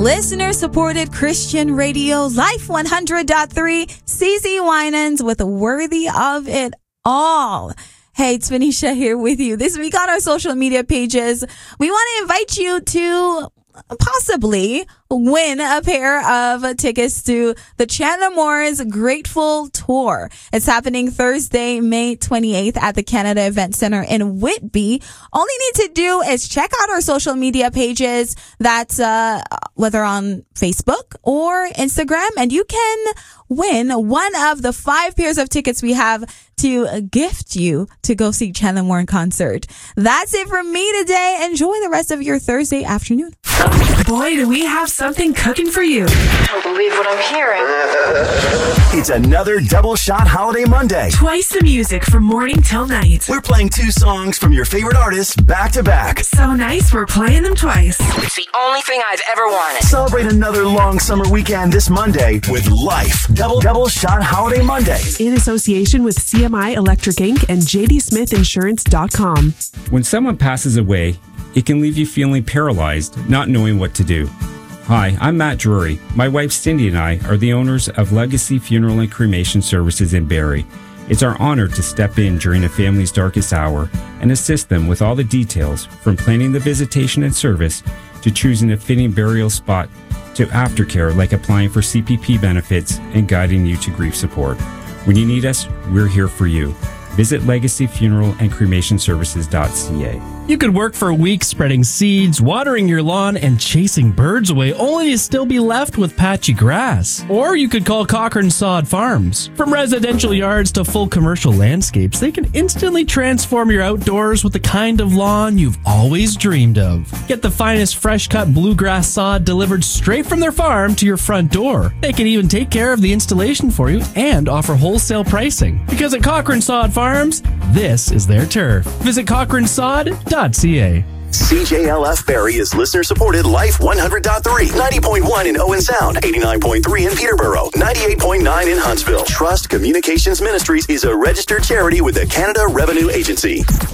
Listener-supported Christian radio, Life 100.3, CeCe Winans with Worthy of It All. Hey, it's Venetia here with you. This week on our social media pages, we want to invite you to possibly win a pair of tickets to the Chandler Moore's Grateful Tour. It's happening Thursday, May 28th at the Canada Event Center in Whitby. All you need to do is check out our social media pages. That's whether on Facebook or Instagram, and you can win one of the 5 pairs of tickets we have to gift you to go see Chandler Moore in concert. That's it from me today. Enjoy the rest of your Thursday afternoon. Boy, do we have something cooking for you. I don't believe what I'm hearing. It's another Double Shot Holiday Monday. Twice the music from morning till night. We're playing 2 songs from your favorite artists back to back. So nice, we're playing them twice. It's the only thing I've ever wanted. Celebrate another long summer weekend this Monday with Life. Double Shot Holiday Monday. In association with CMI Electric Inc. and JDSmithInsurance.com. When someone passes away, it can leave you feeling paralyzed, not knowing what to do. Hi, I'm Matt Drury. My wife Cindy and I are the owners of Legacy Funeral and Cremation Services in Barrie. It's our honor to step in during a family's darkest hour and assist them with all the details, from planning the visitation and service to choosing a fitting burial spot to aftercare like applying for CPP benefits and guiding you to grief support. When you need us, we're here for you. Visit legacyfunerallandcremationservices.ca. You could work for weeks spreading seeds, watering your lawn, and chasing birds away, only to still be left with patchy grass. Or you could call Cochrane Sod Farms. From residential yards to full commercial landscapes, they can instantly transform your outdoors with the kind of lawn you've always dreamed of. Get the finest fresh-cut bluegrass sod delivered straight from their farm to your front door. They can even take care of the installation for you and offer wholesale pricing. Because at Cochrane Sod Farms, this is their turf. Visit CochraneSod.ca. CJLF Barrie is listener-supported Life 100.3, 90.1 in Owen Sound, 89.3 in Peterborough, 98.9 in Huntsville. Trust Communications Ministries is a registered charity with the Canada Revenue Agency.